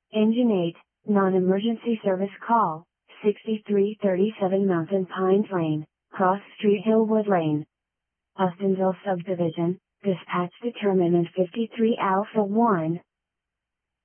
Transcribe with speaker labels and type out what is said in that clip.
Speaker 1: Engine 8, non-emergency service call, 6337 Mountain Pines Lane, Cross Street Hillwood Lane. Austinville Subdivision, dispatch determinant 53 Alpha 1,